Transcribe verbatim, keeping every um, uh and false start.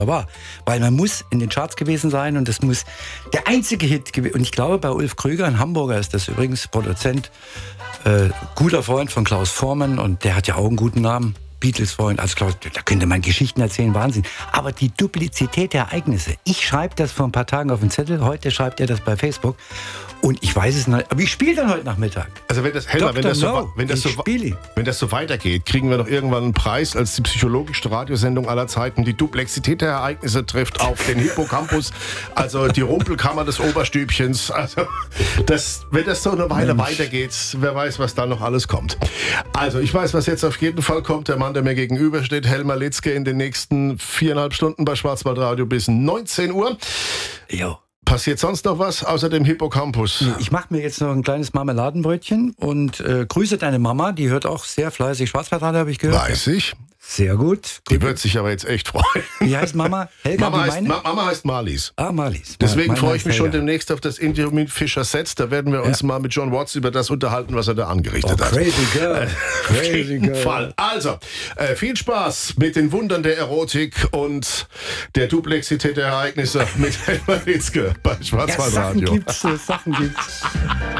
war. Weil man muss in den Charts gewesen sein und das muss der einzige Hit gewesen. Und ich glaube, bei Ulf Krüger, ein Hamburger, ist das übrigens Produzent, äh, guter Freund von Klaus Voormann und der hat ja auch einen guten Namen. Beatles-Freund, also Klaus, da könnte man Geschichten erzählen, Wahnsinn. Aber die Duplizität der Ereignisse. Ich schreibe das vor ein paar Tagen auf den Zettel, heute schreibt er das bei Facebook. Und ich weiß es noch, aber ich spiele dann heute Nachmittag. Also wenn das, Helmer, wenn das, so, No, wenn, das so, wenn das so weitergeht, kriegen wir doch irgendwann einen Preis als die psychologischste Radiosendung aller Zeiten. Die Duplexität der Ereignisse trifft auf den Hippocampus, also die Rumpelkammer des Oberstübchens. Also das, wenn das so eine Weile Mensch. weitergeht, wer weiß, was da noch alles kommt. Also ich weiß, was jetzt auf jeden Fall kommt. Der Mann, der mir gegenübersteht, Helmer Litzke, in den nächsten viereinhalb Stunden bei Schwarzwaldradio bis neunzehn Uhr. Jo. Passiert sonst noch was außer dem Hippocampus? Ich mache mir jetzt noch ein kleines Marmeladenbrötchen und äh, grüße deine Mama. Die hört auch sehr fleißig Schwarzwaldradio, habe ich gehört. Weiß ich. Sehr gut. Die wird sich aber jetzt echt freuen. Wie heißt Mama? Helga, Mama, wie heißt, meine? Ma- Mama heißt Marlies. Ah, Marlies. Deswegen Meine freue ich heißt mich schon Helga. demnächst auf das Interview mit Fischer Setz. Da werden wir uns Ja. mal mit John Watts über das unterhalten, was er da angerichtet Oh, hat. crazy girl. Auf Crazy jeden girl. Fall. Also, äh, viel Spaß mit den Wundern der Erotik und der Duplexität der Ereignisse mit Helmer Litzke bei Ja, Sachen Schwarzwaldradio. gibt's, äh, Sachen gibt's.